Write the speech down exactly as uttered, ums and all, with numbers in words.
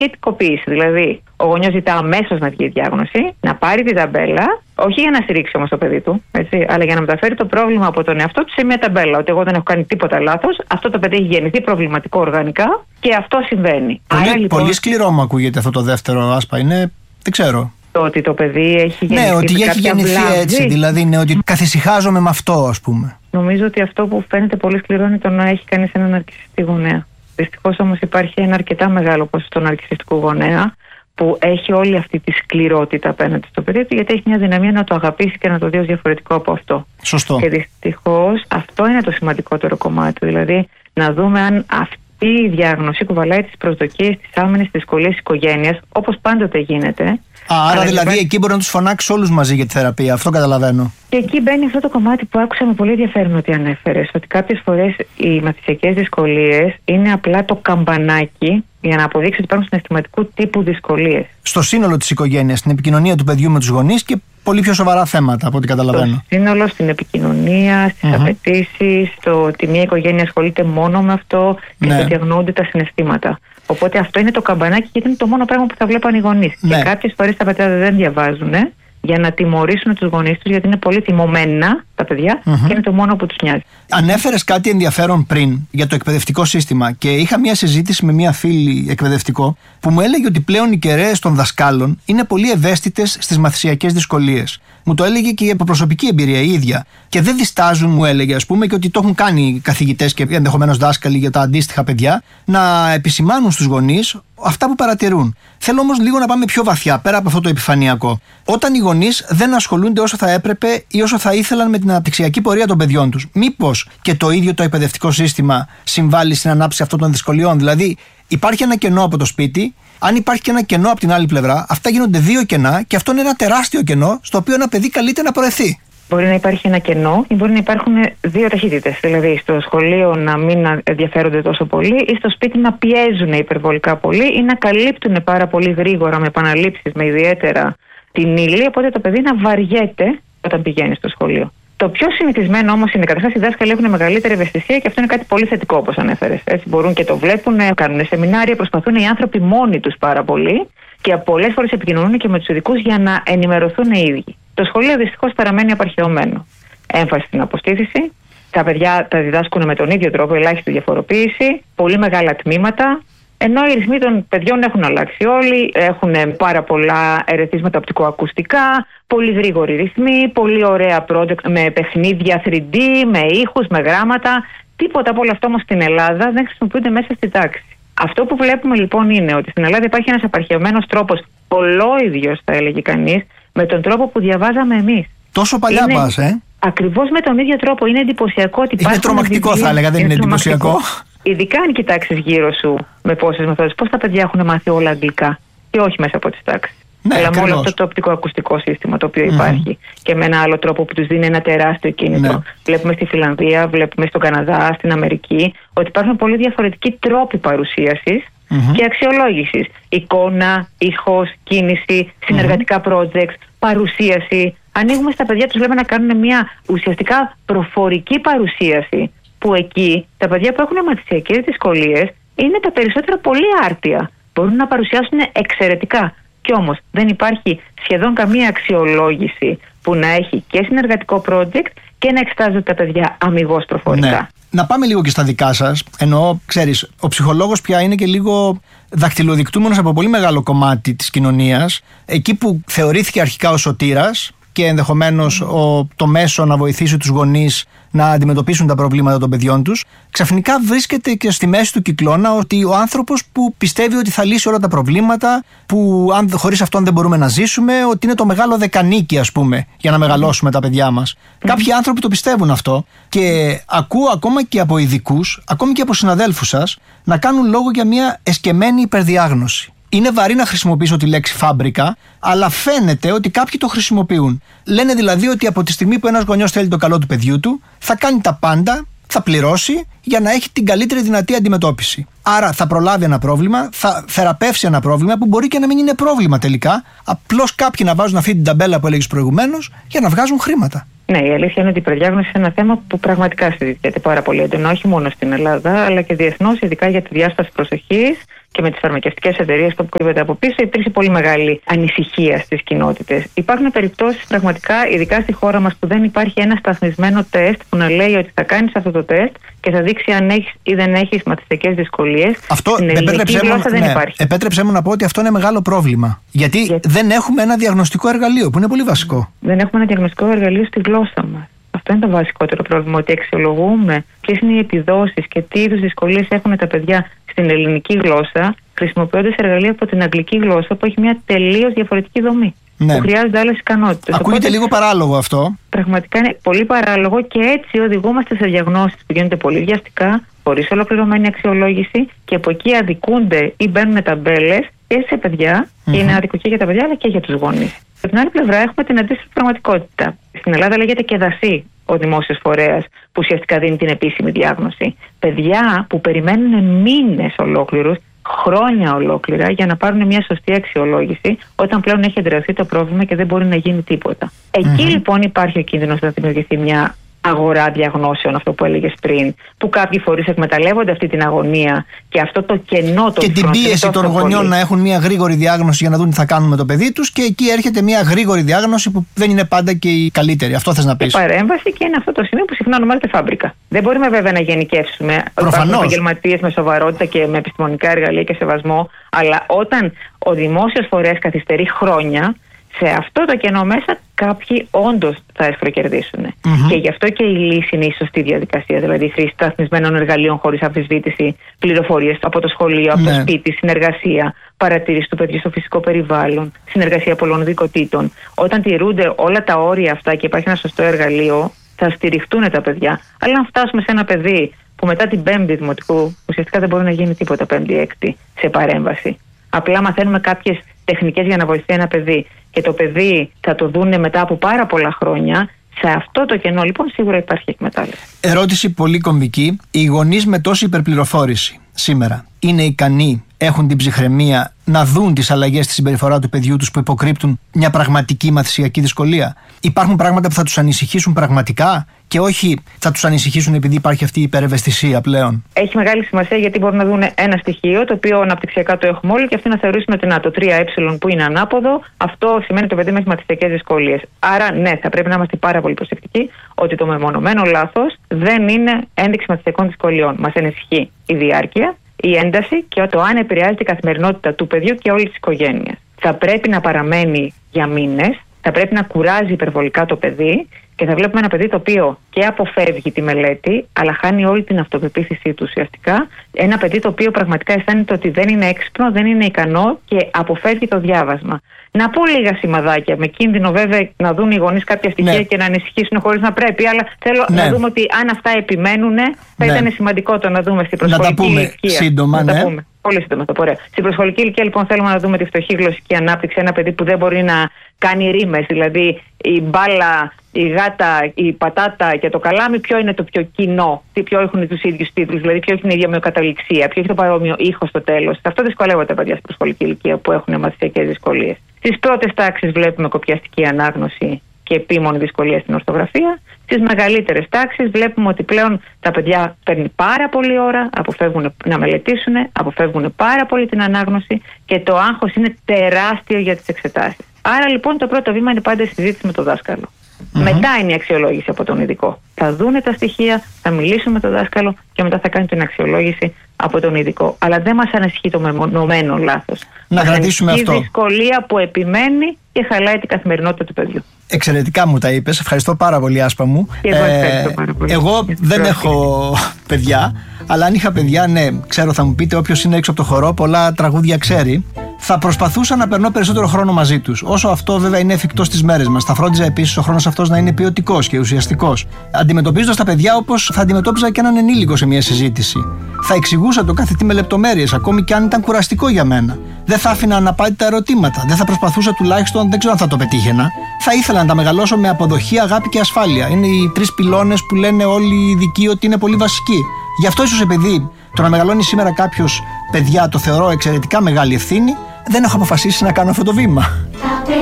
σχετικοποίηση. Δηλαδή, ο γονιός ζητά αμέσως να βγει η διάγνωση, να πάρει την ταμπέλα, όχι για να στηρίξει όμως το παιδί του, έτσι, αλλά για να μεταφέρει το πρόβλημα από τον εαυτό του σε μια ταμπέλα. Ότι εγώ δεν έχω κάνει τίποτα λάθος, αυτό το παιδί έχει γεννηθεί προβληματικό οργανικά και αυτό συμβαίνει. Πολύ, Άρα, λοιπόν, πολύ σκληρό μου ακούγεται αυτό το δεύτερο, Άσπα. Είναι, δεν ξέρω. Το ότι το παιδί έχει γεννηθεί. Ναι, ότι με έχει γεννηθεί βλάβη. έτσι. Δηλαδή, ναι, ότι καθησυχάζομαι με αυτό, ας πούμε. Νομίζω ότι αυτό που φαίνεται πολύ σκληρό είναι το να έχει κανείς έναν ναρκισσιστή γονέα. Δυστυχώς όμως υπάρχει ένα αρκετά μεγάλο ποσοστό ναρκισσιστικού γονέα που έχει όλη αυτή τη σκληρότητα απέναντι στο παιδί του, γιατί έχει μια δυναμία να το αγαπήσει και να το δει ως διαφορετικό από αυτό. Σωστό. Και δυστυχώς αυτό είναι το σημαντικότερο κομμάτι. Δηλαδή να δούμε αν αυτή η διάγνωση κουβαλάει τις προσδοκίες, τις άμυνες, τις δυσκολίες της οικογένειας, όπως πάντοτε γίνεται. Α, άρα δηλαδή υπάρχει... εκεί μπορεί να τους φωνάξει όλους μαζί για τη θεραπεία. Αυτό καταλαβαίνω. Και εκεί μπαίνει αυτό το κομμάτι που άκουσα με πολύ ενδιαφέρον ότι ανέφερες, ότι κάποιες φορές οι μαθησιακές δυσκολίες είναι απλά το καμπανάκι για να αποδείξει ότι υπάρχουν συναισθηματικού τύπου δυσκολίες. Στο σύνολο της οικογένειας, στην επικοινωνία του παιδιού με τους γονείς και πολύ πιο σοβαρά θέματα από ό,τι καταλαβαίνω. Στο σύνολο, στην επικοινωνία, στις mm-hmm. απαιτήσεις, στο ότι μια οικογένεια ασχολείται μόνο με αυτό και ναι. στο ότι αγνοούνται τα συναισθήματα. Οπότε αυτό είναι το καμπανάκι, γιατί είναι το μόνο πράγμα που θα βλέπαν οι γονείς. Ναι. Και κάποιες φορές τα παιδιά δεν διαβάζουν για να τιμωρήσουν τους γονείς τους, γιατί είναι πολύ θυμωμένα τα παιδιά mm-hmm. και είναι το μόνο που τους νοιάζει. Ανέφερες κάτι ενδιαφέρον πριν για το εκπαιδευτικό σύστημα και είχα μια συζήτηση με μια φίλη εκπαιδευτικό που μου έλεγε ότι πλέον οι κεραίες των δασκάλων είναι πολύ ευαίσθητες στις μαθησιακές δυσκολίες. Μου το έλεγε και από προσωπική εμπειρία η ίδια. Και δεν διστάζουν, μου έλεγε, ας πούμε, και ότι το έχουν κάνει καθηγητές και ενδεχομένως δάσκαλοι για τα αντίστοιχα παιδιά, να επισημάνουν στους γονείς αυτά που παρατηρούν. Θέλω όμως λίγο να πάμε πιο βαθιά, πέρα από αυτό το επιφανειακό. Όταν οι γονείς δεν ασχολούνται όσο θα έπρεπε ή όσο θα ήθελαν με την αναπτυξιακή πορεία των παιδιών τους, μήπως και το ίδιο το εκπαιδευτικό σύστημα συμβάλλει στην ανάπτυξη αυτών των δυσκολιών? Δηλαδή, υπάρχει ένα κενό από το σπίτι. Αν υπάρχει και ένα κενό από την άλλη πλευρά, αυτά γίνονται δύο κενά και αυτό είναι ένα τεράστιο κενό στο οποίο ένα παιδί καλείται να προαιθεί. Μπορεί να υπάρχει ένα κενό ή μπορεί να υπάρχουν δύο ταχύτητες. Δηλαδή, στο σχολείο να μην ενδιαφέρονται τόσο πολύ ή στο σπίτι να πιέζουν υπερβολικά πολύ ή να καλύπτουν πάρα πολύ γρήγορα με επαναλήψεις, με ιδιαίτερα την ύλη. Οπότε το παιδί να βαριέται όταν πηγαίνει στο σχολείο. Το πιο συνηθισμένο όμως είναι καταρχάς οι δάσκαλοι έχουν μεγαλύτερη ευαισθησία και αυτό είναι κάτι πολύ θετικό, όπως ανέφερες. Έτσι μπορούν και το βλέπουν, κάνουν σεμινάρια, προσπαθούν οι άνθρωποι μόνοι τους πάρα πολύ και πολλές φορές επικοινωνούν και με τους ειδικούς για να ενημερωθούν οι ίδιοι. Το σχολείο δυστυχώς παραμένει απαρχαιωμένο. Έμφαση στην αποστήθηση. Τα παιδιά τα διδάσκουν με τον ίδιο τρόπο, ελάχιστη διαφοροποίηση, πολύ μεγάλα τμήματα. Ενώ οι ρυθμοί των παιδιών έχουν αλλάξει όλοι, έχουν πάρα πολλά ερεθίσματα οπτικοακουστικά, πολύ γρήγοροι ρυθμοί, πολύ ωραία project με παιχνίδια θρι ντι, με ήχους, με γράμματα. Τίποτα από όλα αυτά όμως στην Ελλάδα δεν χρησιμοποιούνται μέσα στη τάξη. Αυτό που βλέπουμε λοιπόν είναι ότι στην Ελλάδα υπάρχει ένας απαρχαιωμένος τρόπος, ολόιδιος θα έλεγε κανείς, με τον τρόπο που διαβάζαμε εμείς. Τόσο παλιά είναι... πας, ε? Ακριβώς με τον ίδιο τρόπο. Είναι εντυπωσιακό ότι είναι τρομακτικό βιβλία, θα έλεγα, δεν είναι, είναι εντυπωσιακό. Ειδικά αν κοιτάξεις γύρω σου με πόσες μεθόδους, πώς τα παιδιά έχουν μάθει όλα αγγλικά και όχι μέσα από τις τάξεις. Ναι, αλλά ακριβώς. με όλο αυτό το οπτικοακουστικό σύστημα το οποίο υπάρχει mm-hmm. και με ένα άλλο τρόπο που τους δίνει ένα τεράστιο κίνητρο. Ναι. Βλέπουμε στη Φιλανδία, βλέπουμε στον Καναδά, στην Αμερική, ότι υπάρχουν πολύ διαφορετικοί τρόποι παρουσίασης mm-hmm. και αξιολόγησης. Εικόνα, ήχος, κίνηση, συνεργατικά mm-hmm. projects, παρουσίαση. Ανοίγουμε στα παιδιά, τους λέμε να κάνουν μια ουσιαστικά προφορική παρουσίαση, που εκεί τα παιδιά που έχουν μαθησιακές δυσκολίες είναι τα περισσότερα πολύ άρτια. Μπορούν να παρουσιάσουν εξαιρετικά. Κι όμως δεν υπάρχει σχεδόν καμία αξιολόγηση που να έχει και συνεργατικό project και να εξετάζονται τα παιδιά αμιγώς προφορικά. Ναι. Να πάμε λίγο και στα δικά σας. Εννοώ, ξέρεις, ο ψυχολόγος πια είναι και λίγο δακτυλοδεικτούμενος από πολύ μεγάλο κομμάτι της κοινωνίας. Εκεί που θεωρήθηκε αρχικά ο σωτήρας και ενδεχομένως ο, το μέσο να βοηθήσει τους γονείς να αντιμετωπίσουν τα προβλήματα των παιδιών τους, ξαφνικά βρίσκεται και στη μέση του κυκλώνα ότι ο άνθρωπος που πιστεύει ότι θα λύσει όλα τα προβλήματα, που αν, χωρίς αυτόν δεν μπορούμε να ζήσουμε, ότι είναι το μεγάλο δεκανίκι, ας πούμε, για να μεγαλώσουμε τα παιδιά μας. Mm-hmm. Κάποιοι άνθρωποι το πιστεύουν αυτό και ακούω ακόμα και από ειδικούς, ακόμη και από συναδέλφους σας, να κάνουν λόγο για μια εσκεμμένη υπερδιάγνωση. Είναι βαρύ να χρησιμοποιήσω τη λέξη φάμπρικα, αλλά φαίνεται ότι κάποιοι το χρησιμοποιούν. Λένε δηλαδή ότι από τη στιγμή που ένας γονιός θέλει το καλό του παιδιού του, θα κάνει τα πάντα, θα πληρώσει για να έχει την καλύτερη δυνατή αντιμετώπιση. Άρα θα προλάβει ένα πρόβλημα, θα θεραπεύσει ένα πρόβλημα που μπορεί και να μην είναι πρόβλημα τελικά. Απλώς κάποιοι να βάζουν αυτή την ταμπέλα που έλεγες προηγουμένως για να βγάζουν χρήματα. Ναι, η αλήθεια είναι ότι η υπερδιάγνωση είναι ένα θέμα που πραγματικά συζητιέται πάρα πολύ έντονα, όχι μόνο στην Ελλάδα, αλλά και διεθνώς, ειδικά για τη διάσταση προσοχής και με τις φαρμακευτικές εταιρείες που κρύβεται από πίσω, υπήρξε πολύ μεγάλη ανησυχία στις κοινότητες. Υπάρχουν περιπτώσεις πραγματικά, ειδικά στη χώρα μας, που δεν υπάρχει ένα σταθμισμένο τεστ που να λέει ότι θα κάνεις αυτό το τεστ και θα δείξει αν έχεις ή δεν έχεις μαθησιακές δυσκολίες. Αυτό στην ελληνική γλώσσα δεν ναι, υπάρχει. Επέτρεψέ μου να πω ότι αυτό είναι μεγάλο πρόβλημα. Γιατί, Γιατί δεν έχουμε ένα διαγνωστικό εργαλείο, που είναι πολύ βασικό. Δεν έχουμε ένα διαγνωστικό εργαλείο στη γλώσσα μας. Αυτό είναι το βασικότερο πρόβλημα, ότι αξιολογούμε ποιες είναι οι επιδόσεις και τι είδους δυσκολίες έχουν τα παιδιά στην ελληνική γλώσσα, χρησιμοποιώντας εργαλεία από την αγγλική γλώσσα που έχει μια τελείως διαφορετική δομή. Ναι. Που χρειάζονται άλλες ικανότητες. Ακούγεται Οπότε, λίγο παράλογο αυτό. Πραγματικά είναι πολύ παράλογο και έτσι οδηγούμαστε σε διαγνώσεις που γίνονται πολύ βιαστικά, χωρίς ολοκληρωμένη αξιολόγηση και από εκεί αδικούνται ή μπαίνουν ταμπέλες και σε παιδιά, mm-hmm. και είναι άδικο και για τα παιδιά αλλά και για τους γονείς. Από την άλλη πλευρά έχουμε την αντίστοιχη πραγματικότητα. Στην Ελλάδα λέγεται και δασί ο δημόσιος φορέας που ουσιαστικά δίνει την επίσημη διάγνωση. Παιδιά που περιμένουν μήνες ολόκληρους, χρόνια ολόκληρα για να πάρουν μια σωστή αξιολόγηση όταν πλέον έχει εντρεωθεί το πρόβλημα και δεν μπορεί να γίνει τίποτα. Εκεί mm-hmm. λοιπόν υπάρχει ο κίνδυνος να δημιουργηθεί μια αγορά διαγνώσεων, αυτό που έλεγες πριν, που κάποιοι φορείς εκμεταλλεύονται αυτή την αγωνία και αυτό το κενό το και την πίεση των γονιών πολύ. Να έχουν μια γρήγορη διάγνωση για να δουν τι θα κάνουν με το παιδί τους, και εκεί έρχεται μια γρήγορη διάγνωση που δεν είναι πάντα και η καλύτερη. Αυτό θες να πεις. Η παρέμβαση, και είναι αυτό το σημείο που συχνά ονομάζεται φάμπρικα. Δεν μπορούμε βέβαια να γενικεύσουμε. Υπάρχουν επαγγελματίες με σοβαρότητα και με επιστημονικά εργαλεία και σεβασμό, αλλά όταν ο δημόσιος φορέας καθυστερεί χρόνια, σε αυτό το κενό μέσα κάποιοι όντως θα εσχροκερδίσουν. Mm-hmm. Και γι' αυτό και η λύση είναι η σωστή διαδικασία. Δηλαδή η χρήση σταθμισμένων εργαλείων χωρίς αμφισβήτηση, πληροφορίες από το σχολείο, από ναι. το σπίτι, συνεργασία, παρατήρηση του παιδιού στο φυσικό περιβάλλον, συνεργασία πολλών δικοτήτων. Όταν τηρούνται όλα τα όρια αυτά και υπάρχει ένα σωστό εργαλείο, θα στηριχτούν τα παιδιά. Αλλά αν φτάσουμε σε ένα παιδί που μετά την πέμπτη δημοτικού ουσιαστικά δεν μπορεί να γίνει τίποτα πέμπτη-έκτη σε παρέμβαση. Απλά μαθαίνουμε κάποιες τεχνικές για να βοηθεί ένα παιδί και το παιδί θα το δούνε μετά από πάρα πολλά χρόνια. Σε αυτό το κενό λοιπόν σίγουρα υπάρχει εκμετάλλευση. Ερώτηση πολύ κομβική. Οι γονείς με τόση υπερπληροφόρηση σήμερα είναι ικανοί, έχουν την ψυχραιμία να δουν τις αλλαγές στη συμπεριφορά του παιδιού τους που υποκρύπτουν μια πραγματική μαθησιακή δυσκολία? Υπάρχουν πράγματα που θα τους ανησυχήσουν πραγματικά και όχι θα τους ανησυχήσουν επειδή υπάρχει αυτή η υπερευαισθησία πλέον? Έχει μεγάλη σημασία, γιατί μπορούν να δουν ένα στοιχείο το οποίο αναπτυξιακά το έχουμε όλοι και αυτοί να θεωρήσουν ότι να, το τρία ε που είναι ανάποδο, αυτό σημαίνει ότι το παιδί μας έχει μαθησιακές δυσκολίες. Άρα ναι, θα πρέπει να είμαστε πάρα πολύ προσεκτικοί ότι το μεμονωμένο λάθος δεν είναι ένδειξη μαθησιακών δυσκολιών. Μας ανησυχεί η διάρκεια, η ένταση και το αν επηρεάζει την καθημερινότητα του παιδιού και όλης της οικογένειας. Θα πρέπει να παραμένει για μήνες, θα πρέπει να κουράζει υπερβολικά το παιδί και θα βλέπουμε ένα παιδί το οποίο και αποφεύγει τη μελέτη, αλλά χάνει όλη την αυτοπεποίθησή του ουσιαστικά. Ένα παιδί το οποίο πραγματικά αισθάνεται ότι δεν είναι έξυπνο, δεν είναι ικανό και αποφεύγει το διάβασμα. Να πω λίγα σημαδάκια, με κίνδυνο βέβαια να δουν οι γονείς κάποια στοιχεία ναι. και να ανησυχήσουν χωρίς να πρέπει, αλλά θέλω ναι. να δούμε ότι αν αυτά επιμένουν, θα ναι. ήταν σημαντικό το να δούμε στην προσχολική ηλικία. Να τα πούμε σύντομα, να ναι. τα πούμε. Πολύ σύντομα το ωραία. Στην προσχολική ηλικία λοιπόν θέλουμε να δούμε τη φτωχή γλωσσική ανάπτυξη. Ένα παιδί που δεν μπορεί να κάνει ρήμες, δηλαδή η μπάλα, η γάτα, η πατάτα και το καλάμι, ποιο είναι το πιο κοινό, ποιο έχουν τους ίδιους τίτλους, δηλαδή ποιο έχει την ίδια ομοιοκαταληξία, ποιο έχει το παρόμοιο ήχο στο τέλος. Αυτό δυσκολεύονται τα παιδιά στην προσχολική ηλικία που έχουν μαθησιακές δυσκολίες. Στις πρώτες τάξεις βλέπουμε κοπιαστική ανάγνωση και επίμονη δυσκολία στην ορθογραφία. Στις μεγαλύτερες τάξεις βλέπουμε ότι πλέον τα παιδιά παίρνουν πάρα πολλή ώρα, αποφεύγουν να μελετήσουν, αποφεύγουν πάρα πολύ την ανάγνωση και το άγχος είναι τεράστιο για τις εξετάσεις. Άρα λοιπόν το πρώτο βήμα είναι πάντα η συζήτηση με τον δάσκαλο. Mm-hmm. Μετά είναι η αξιολόγηση από τον ειδικό. Θα δούνε τα στοιχεία, θα μιλήσουν με τον δάσκαλο και μετά θα κάνει την αξιολόγηση από τον ειδικό. Αλλά δεν μας ανησυχεί το μεμονωμένο λάθος. Να κρατήσουμε αυτό. Η δυσκολία που επιμένει και χαλάει την καθημερινότητα του παιδιού. Εξαιρετικά μου τα είπες. Ευχαριστώ πάρα πολύ, Άσπα μου. Και εγώ ευχαριστώ ε, πάρα πολύ. Εγώ δεν έχω παιδιά, αλλά αν είχα παιδιά, ναι, ξέρω, θα μου πείτε, όποιος είναι έξω από το χορό, πολλά τραγούδια ξέρει. Θα προσπαθούσα να περνώ περισσότερο χρόνο μαζί τους. Όσο αυτό βέβαια είναι εφικτό στις μέρες μας. Θα φρόντιζα επίσης ο χρόνος αυτός να είναι ποιοτικός και ουσιαστικός. Αντιμετωπίζοντας τα παιδιά όπως θα αντιμετώπιζα και έναν ενήλικο σε μια συζήτηση. Θα εξηγούσα το κάθε τι με λεπτομέρειες, ακόμη και αν ήταν κουραστικό για μένα. Δεν θα άφηνα αναπάντητα ερωτήματα. Δεν θα προσπαθούσα τουλάχιστον, δεν ξέρω αν θα το πετύχαινα. Θα ήθελα να τα μεγαλώσω με αποδοχή, αγάπη και ασφάλεια. Είναι οι τρεις πυλώνες που λένε όλοι οι ειδικοί ότι είναι πολύ βασικοί. Γι' αυτό ίσως επειδή το να μεγαλώνει σήμερα κάποιος παιδιά το θεωρώ εξαιρετικά μεγάλη ευθύνη, δεν έχω αποφασίσει να κάνω αυτό το βήμα.